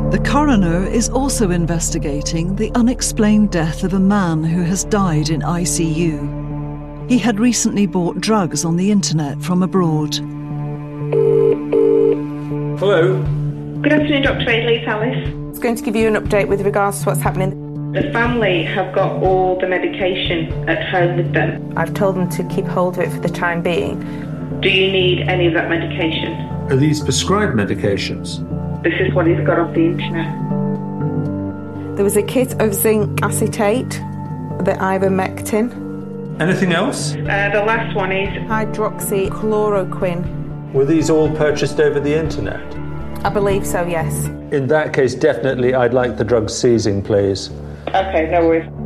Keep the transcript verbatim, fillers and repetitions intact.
The coroner is also investigating the unexplained death of a man who has died in I C U. He had recently bought drugs on the internet from abroad. Hello. Good afternoon, Doctor Aidley, it's Alice. I was going to give you an update with regards to what's happening. The family have got all the medication at home with them. I've told them to keep hold of it for the time being. Do you need any of that medication? Are these prescribed medications? This is what he's got off the internet. There was a kit of zinc acetate, the ivermectin. Anything else? Uh, the last one is hydroxychloroquine. Were these all purchased over the internet? I believe so, yes. In that case, definitely I'd like the drugs seizing, please. Okay, no worries.